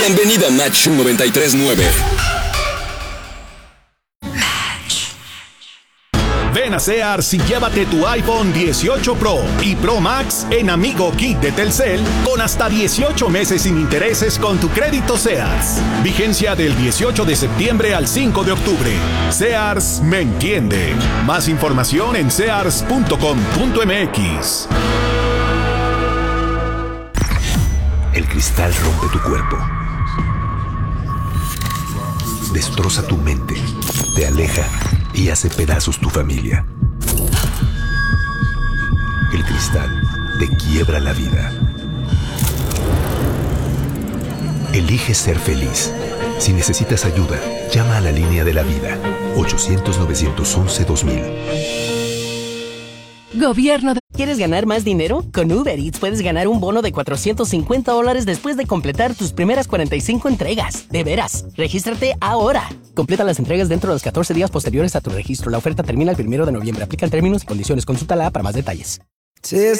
Bienvenida a Match 93.9. Ven a Sears y llévate tu iPhone 18 Pro y Pro Max en Amigo Kit de Telcel con hasta 18 meses sin intereses con tu crédito Sears. Vigencia del 18 de septiembre al 5 de octubre. Sears me entiende. Más información en sears.com.mx. El cristal rompe tu cuerpo. Destroza tu mente. Te aleja y hace pedazos tu familia. El cristal te quiebra la vida. Elige ser feliz. Si necesitas ayuda, llama a la línea de la vida. 800-911-2000. Gobierno de... ¿Quieres ganar más dinero? Con Uber Eats puedes ganar un bono de $450 después de completar tus primeras 45 entregas. De veras, regístrate ahora. Completa las entregas dentro de los 14 días posteriores a tu registro. La oferta termina el 1 de noviembre. Aplican términos y condiciones. Consulta la app para más detalles. Tis